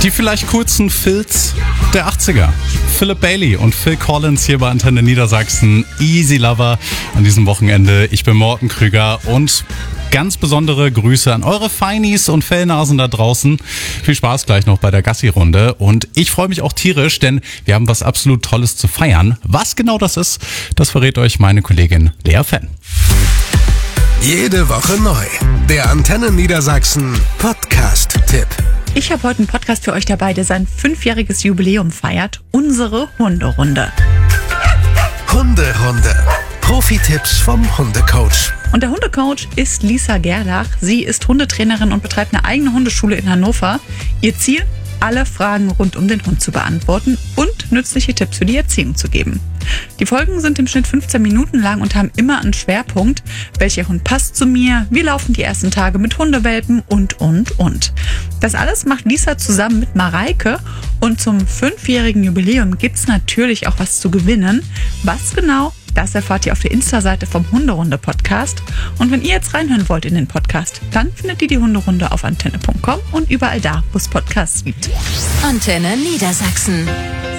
Die vielleicht coolsten Filz der 80er. Philip Bailey und Phil Collins hier bei Antenne Niedersachsen. Easy Lover an diesem Wochenende. Ich bin Morten Krüger und ganz besondere Grüße an eure Feinies und Fellnasen da draußen. Viel Spaß gleich noch bei der Gassi-Runde. Und ich freue mich auch tierisch, denn wir haben was absolut Tolles zu feiern. Was genau das ist, das verrät euch meine Kollegin Lea Fenn. Jede Woche neu. Der Antenne Niedersachsen Podcast-Tipp. Ich habe heute einen Podcast für euch dabei, der sein 5-jähriges Jubiläum feiert. Unsere Hunderunde. Hunderunde. Profi-Tipps vom Hundecoach. Und der Hundecoach ist Lisa Gerlach. Sie ist Hundetrainerin und betreibt eine eigene Hundeschule in Hannover. Ihr Ziel? Alle Fragen rund um den Hund zu beantworten und nützliche Tipps für die Erziehung zu geben. Die Folgen sind im Schnitt 15 Minuten lang und haben immer einen Schwerpunkt. Welcher Hund passt zu mir? Wie laufen die ersten Tage mit Hundewelpen? Und. Das alles macht Lisa zusammen mit Mareike. Und zum 5-jährigen Jubiläum gibt's natürlich auch was zu gewinnen. Was genau? Das erfahrt ihr auf der Insta-Seite vom Hunderunde-Podcast. Und wenn ihr jetzt reinhören wollt in den Podcast, dann findet ihr die Hunderunde auf antenne.com und überall da, wo es Podcasts gibt. Antenne Niedersachsen.